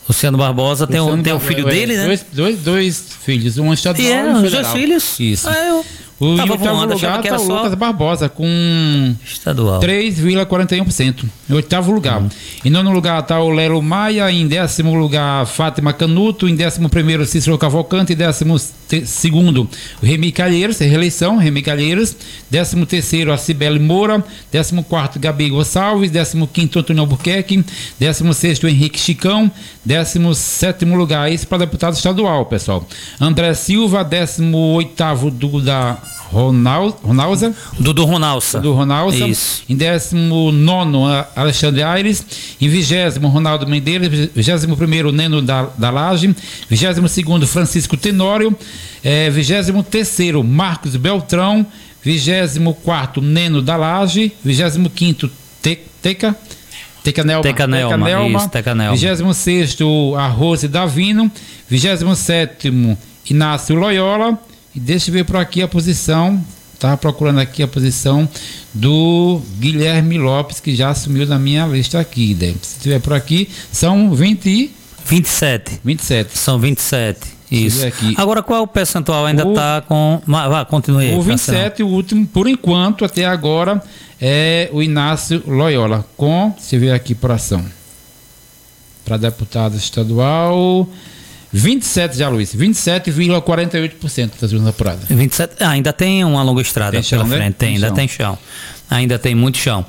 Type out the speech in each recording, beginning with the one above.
Luciano Barbosa tem o filho dele, né? Dois filhos, um estadual e um os federal. 2 filhos? Isso. Eu Em tava oitavo voando, lugar achava que está era o só Lucas Barbosa com estadual. 3,41%. Em oitavo lugar. Em nono lugar está o Lelo Maia. Em 10º lugar, Fátima Canuto. Em 11º, Cícero Cavalcante. Em 12º, o Remy Calheiros, reeleição, Remy Calheiros. 13º, a Cibele Moura. 14º, Gabi Gonçalves. 15º, Antônio Albuquerque. 16º, Henrique Chicão. 17º lugar, isso para deputado estadual, pessoal. André Silva. 18º, Duda Ronalza. Dudu Ronalza. Isso. Em 19º, Alexandre Aires. Em 20º, Ronaldo Mendeiros. 21º, Neno da Laje. 22º, Francisco Tenório. 23º, Marcos Beltrão. 24º, Neno da Laje. 25º, Teca Nelma. 26º, a Rose Davino. 27º, Inácio Loyola. E deixa eu ver por aqui a posição. Estava procurando aqui a posição do Guilherme Lopes, que já assumiu na minha lista aqui. Se tiver por aqui, são 27. São 27. Isso. Agora, qual é o percentual? Ainda está com. Continue aí. O 27, o último, por enquanto, até agora, é o Inácio Loyola. Se ver aqui por ação. Para deputado estadual. 27 já, Luiz. 27,48% das urnas apuradas. 27. Ainda tem uma longa estrada chão, pela frente. Tem chão. Ainda tem muito chão.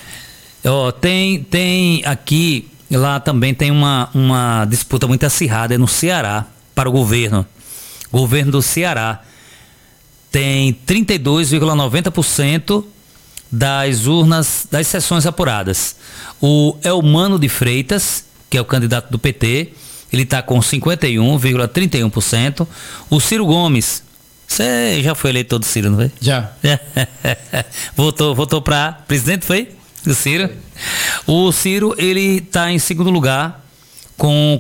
Tem aqui, lá também tem uma disputa muito acirrada no Ceará para o governo. Governo do Ceará tem 32,90% das urnas, das sessões apuradas. O Elmano de Freitas, que é o candidato do PT, ele está com 51,31%. O Ciro Gomes, você já foi eleitor do Ciro, não foi? Já. Votou para presidente, foi? Do Ciro. O Ciro, ele está em segundo lugar com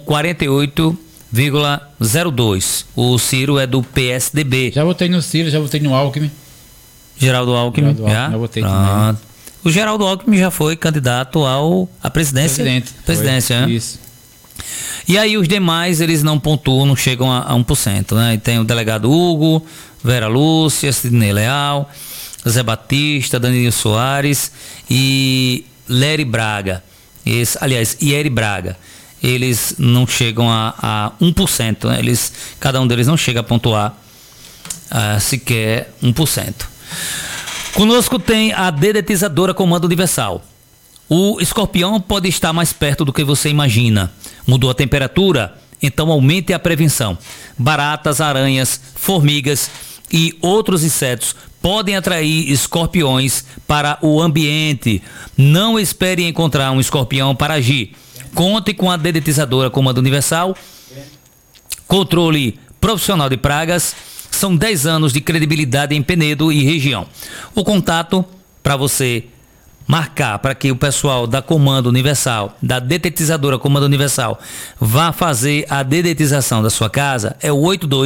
48,02%. O Ciro é do PSDB. Já votei no Ciro, já votei no Alckmin. Geraldo Alckmin, já votei também. O Geraldo Alckmin já foi candidato à presidência. Presidência, né? Isso. E aí os demais, eles não pontuam, não chegam a 1%, né? E tem o delegado Hugo, Vera Lúcia, Sidney Leal, Zé Batista, Danilo Soares e Léry Braga. Ieri Braga. Eles não chegam a 1%, né? Cada um deles não chega a pontuar sequer 1%. Conosco tem a dedetizadora Comando Universal. O escorpião pode estar mais perto do que você imagina. Mudou a temperatura? Então aumente a prevenção. Baratas, aranhas, formigas e outros insetos podem atrair escorpiões para o ambiente. Não espere encontrar um escorpião para agir. Conte com a dedetizadora Comando Universal. Controle profissional de pragas. São 10 anos de credibilidade em Penedo e região. O contato para você marcar, para que o pessoal da Comando Universal, da detetizadora Comando Universal, vá fazer a dedetização da sua casa, é o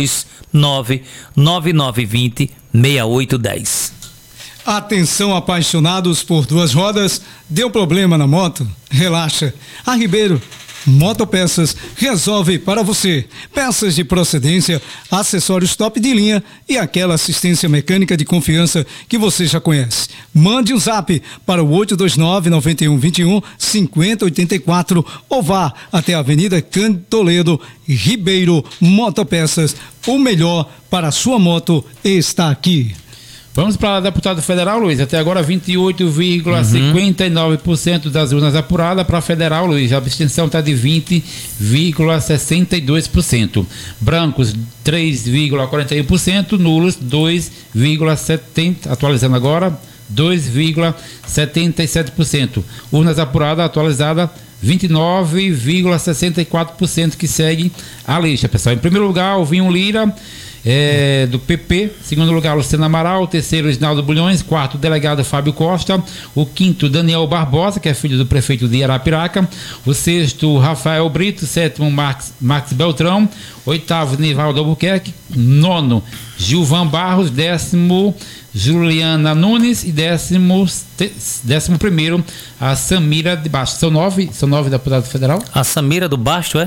829-9920-6810. Atenção, apaixonados por duas rodas, deu problema na moto? Relaxa, a Ribeiro Motopeças resolve para você. Peças de procedência, acessórios top de linha e aquela assistência mecânica de confiança que você já conhece. Mande um zap para o 829-9121-5084 ou vá até a Avenida Cândido Toledo, Ribeiro Motopeças. O melhor para a sua moto está aqui. Vamos para a deputada federal, Luiz. Até agora 28,59% das urnas apuradas para a federal, Luiz. A abstenção está de 20,62%. Brancos 3,41%, nulos 2,70%, atualizando agora 2,77%. Urnas apuradas atualizada 29,64% que segue a lista, pessoal. Em primeiro lugar, o Vinho Lira, do PP. Segundo lugar, Luciano Amaral. Terceiro, Isnaldo Bulhões. Quarto, delegado Fábio Costa. O quinto, Daniel Barbosa, que é filho do prefeito de Arapiraca. O sexto, Rafael Brito. Sétimo, Max Beltrão. Oitavo, Nivaldo Albuquerque. Nono, Gilvan Barros. Décimo, Juliana Nunes. E décimo primeiro, a Samira de Basto. São nove deputados federal? A Samira do Basto, é?